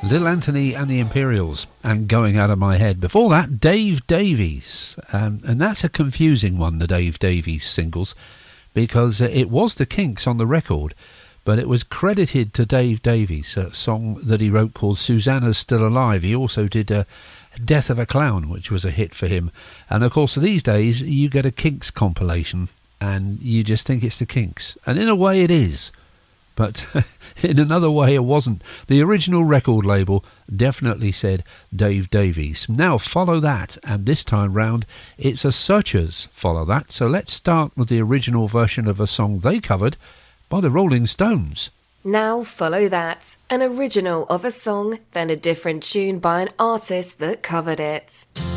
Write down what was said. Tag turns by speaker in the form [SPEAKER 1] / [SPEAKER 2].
[SPEAKER 1] Little Anthony and the Imperials and Going Out of My Head. Before that, Dave Davies. And that's a confusing one, the Dave Davies singles, because it was the Kinks on the record, but it was credited to Dave Davies, a song that he wrote called Susanna's Still Alive. He also did Death of a Clown, which was a hit for him. And of course, these days, you get a Kinks compilation and you just think it's the Kinks. And in a way it is. But in another way, it wasn't. The original record label definitely said Dave Davies. Now follow that, and this time round, it's a Searchers follow that. So let's start with the original version of a song they covered by the Rolling Stones.
[SPEAKER 2] Now follow that, an original of a song, then a different tune by an artist that covered it.